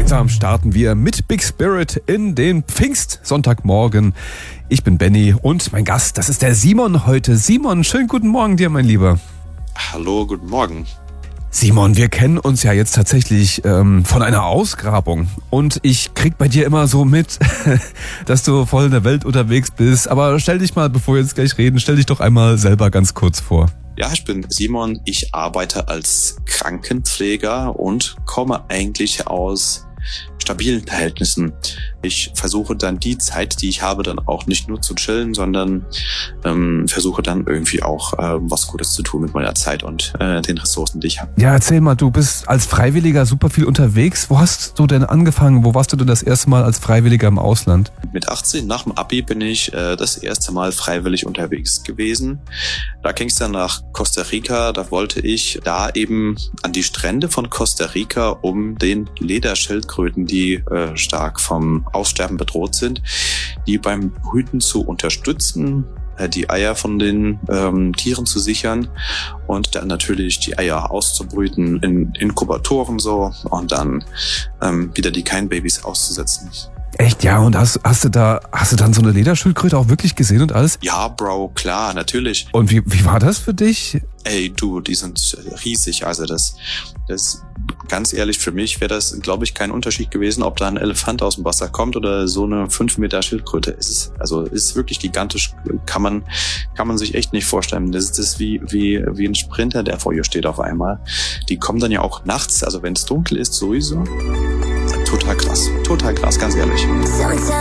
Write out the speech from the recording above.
Langsam starten wir mit Big Spirit in den Pfingstsonntagmorgen. Ich bin Benny und mein Gast, das ist der Simon heute. Simon, schönen guten Morgen dir, mein Lieber. Hallo, guten Morgen. Simon, wir kennen uns ja jetzt tatsächlich von einer Ausgrabung und ich krieg bei dir immer so mit, dass du voll in der Welt unterwegs bist. Aber stell dich mal, bevor wir jetzt gleich reden, stell dich doch einmal selber ganz kurz vor. Ja, ich bin Simon, ich arbeite als Krankenpfleger und komme eigentlich aus stabilen Verhältnissen. Ich versuche dann die Zeit, die ich habe, dann auch nicht nur zu chillen, sondern versuche dann irgendwie auch was Gutes zu tun mit meiner Zeit und den Ressourcen, die ich habe. Ja, erzähl mal, du bist als Freiwilliger super viel unterwegs. Wo hast du denn angefangen? Wo warst du denn das erste Mal als Freiwilliger im Ausland? Mit 18 nach dem Abi bin ich das erste Mal freiwillig unterwegs gewesen. Da ging es dann nach Costa Rica. Da wollte ich da eben an die Strände von Costa Rica, um den Lederschildkröten, die stark vom Aussterben bedroht sind, die beim Brüten zu unterstützen, die Eier von den Tieren zu sichern und dann natürlich die Eier auszubrüten in Inkubatoren so und dann wieder die Keinbabys auszusetzen. Echt, ja, und hast du dann so eine Lederschildkröte auch wirklich gesehen und alles? Ja, Bro, klar, natürlich. Und wie war das für dich? Ey, du, die sind riesig, also das ganz ehrlich, für mich wäre das, glaube ich, kein Unterschied gewesen, ob da ein Elefant aus dem Wasser kommt oder so eine 5 Meter Schildkröte. Ist wirklich gigantisch, kann man sich echt nicht vorstellen. Das ist wie ein Sprinter, der vor ihr steht auf einmal. Die kommen dann ja auch nachts, also wenn es dunkel ist, sowieso. Total krass, ganz ehrlich.